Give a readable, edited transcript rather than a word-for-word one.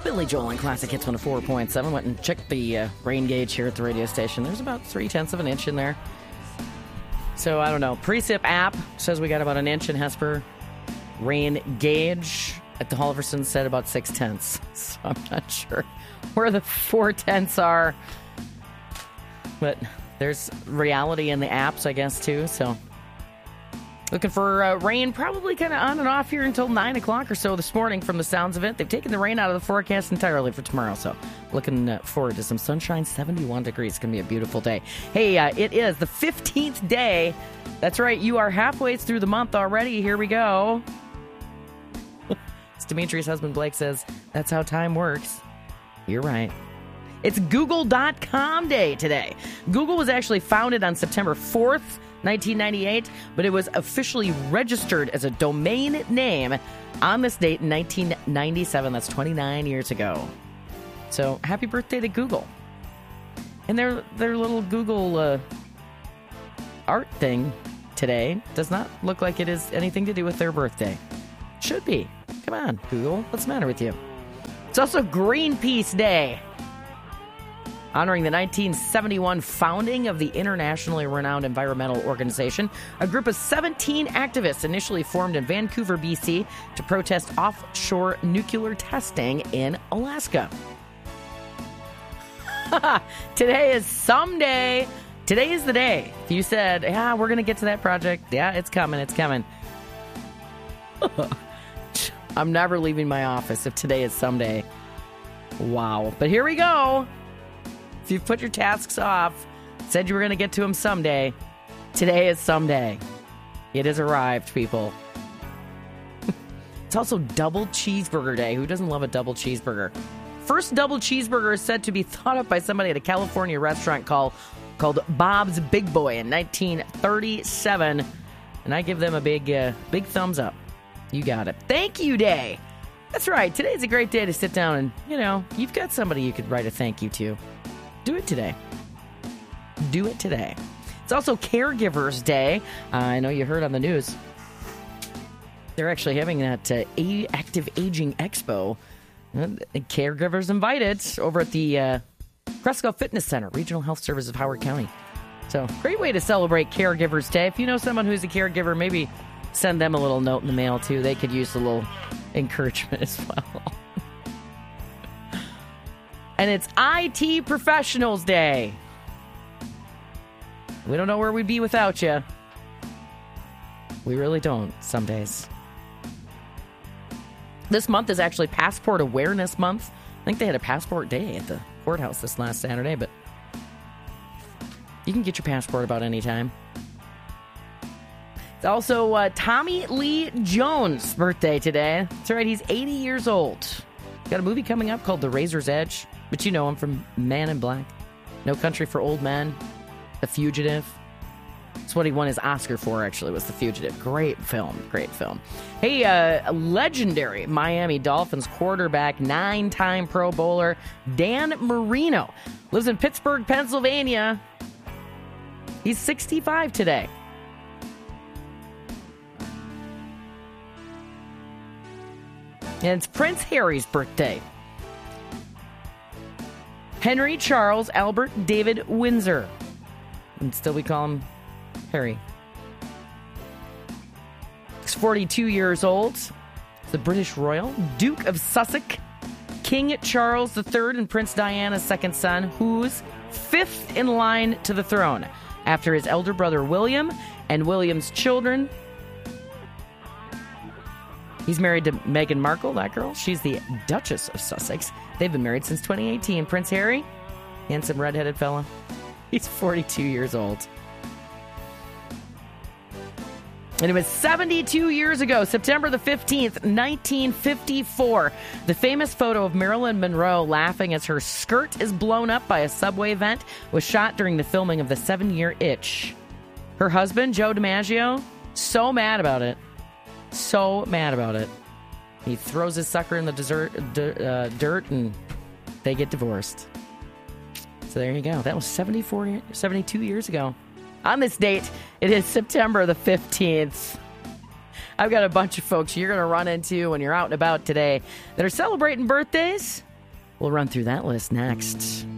Billy Joel and Classic Hits 104.7. Went and checked the rain gauge here at the radio station. There's about 0.3 of an inch in there. So, I don't know. Precip app says we got about an inch in Hesper. Rain gauge at the Halverson said about 0.6. So, I'm not sure where the 0.4 are. But there's reality in the apps, I guess, too. So, looking for rain probably kind of on and off here until 9 o'clock or so this morning from the sounds of it. They've taken the rain out of the forecast entirely for tomorrow. So looking forward to some sunshine, 71 degrees. It's going to be a beautiful day. Hey, it is the 15th day. That's right. You are halfway through the month already. Here we go. As Dimitri's husband Blake says, that's how time works. You're right. It's Google.com day today. Google was actually founded on September 4th, 1998, but it was officially registered as a domain name on this date in 1997. That's 29 years ago. So happy birthday to Google. And their little Google art thing today does not look like it has anything to do with their birthday. Should be. Come on, Google. What's the matter with you? It's also Greenpeace Day, honoring the 1971 founding of the internationally renowned environmental organization. A group of 17 activists initially formed in Vancouver, BC, to protest offshore nuclear testing in Alaska. Today is someday. Today is the day. If you said, yeah, we're going to get to that project. Yeah, it's coming. It's coming. I'm never leaving my office if today is someday. Wow. But here we go. If you've put your tasks off, said you were going to get to them someday, today is someday. It has arrived, people. It's also Double Cheeseburger Day. Who doesn't love a double cheeseburger? First double cheeseburger is said to be thought up by somebody at a California restaurant called Bob's Big Boy in 1937. And I give them a big thumbs up. You got it. Thank you day. That's right. Today's a great day to sit down and, you've got somebody you could write a thank you to. Do it today. Do it today. It's also Caregivers Day. I know you heard on the news. They're actually having that Active Aging Expo. Caregivers invited over at the Cresco Fitness Center, Regional Health Service of Howard County. So, great way to celebrate Caregivers Day. If you know someone who's a caregiver, maybe send them a little note in the mail, too. They could use a little encouragement as well. And it's IT Professionals Day. We don't know where we'd be without you. We really don't some days. This month is actually Passport Awareness Month. I think they had a passport day at the courthouse this last Saturday, but you can get your passport about any time. It's also Tommy Lee Jones' birthday today. That's right, he's 80 years old. Got a movie coming up called The Razor's Edge, but you know him from Man in Black, No Country for Old Men, The Fugitive. That's what he won his Oscar for, actually, was The Fugitive. Great film, great film. Hey, a legendary Miami Dolphins quarterback, 9-time Pro Bowler, Dan Marino, lives in Pittsburgh, Pennsylvania. He's 65 today. And it's Prince Harry's birthday. Henry Charles Albert David Windsor. And still we call him Harry. He's 42 years old. The British Royal, Duke of Sussex, King Charles III and Prince Diana's second son, who's fifth in line to the throne, after his elder brother William and William's children. He's married to Meghan Markle, that girl. She's the Duchess of Sussex. They've been married since 2018. Prince Harry, handsome redheaded fella. He's 42 years old. And it was 72 years ago, September the 15th, 1954. The famous photo of Marilyn Monroe laughing as her skirt is blown up by a subway vent was shot during the filming of The 7-Year Itch. Her husband, Joe DiMaggio, so mad about it. So mad about it. He throws his sucker in the dirt and they get divorced. So there you go. That was 72 years ago. On this date, it is September the 15th. I've got a bunch of folks you're going to run into when you're out and about today that are celebrating birthdays. We'll run through that list next.